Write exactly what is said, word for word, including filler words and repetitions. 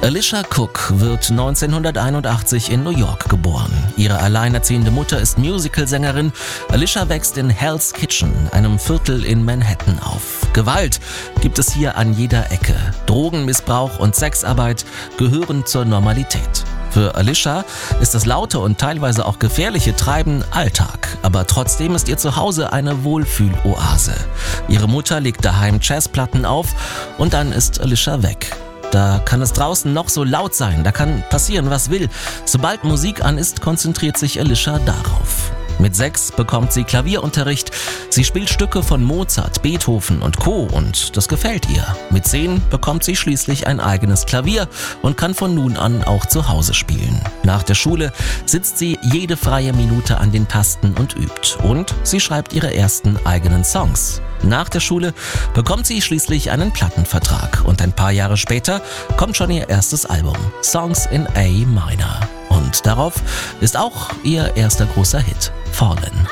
Alicia Cook wird neunzehnhunderteinundachtzig in New York geboren. Ihre alleinerziehende Mutter ist Musicalsängerin. Alicia wächst in Hell's Kitchen, einem Viertel in Manhattan, auf. Gewalt gibt es hier an jeder Ecke. Drogenmissbrauch und Sexarbeit gehören zur Normalität. Für Alicia ist das laute und teilweise auch gefährliche Treiben Alltag, aber trotzdem ist ihr Zuhause eine Wohlfühloase. Ihre Mutter legt daheim Jazzplatten auf und dann ist Alicia weg. Da kann es draußen noch so laut sein, da kann passieren, was will. Sobald Musik an ist, konzentriert sich Alicia darauf. Mit sechs bekommt sie Klavierunterricht. Sie spielt Stücke von Mozart, Beethoven und Co. und das gefällt ihr. Mit zehn bekommt sie schließlich ein eigenes Klavier und kann von nun an auch zu Hause spielen. Nach der Schule sitzt sie jede freie Minute an den Tasten und übt. Und sie schreibt ihre ersten eigenen Songs. Nach der Schule bekommt sie schließlich einen Plattenvertrag und ein paar Jahre später kommt schon ihr erstes Album, Songs in A Minor. Und darauf ist auch ihr erster großer Hit, Fallen.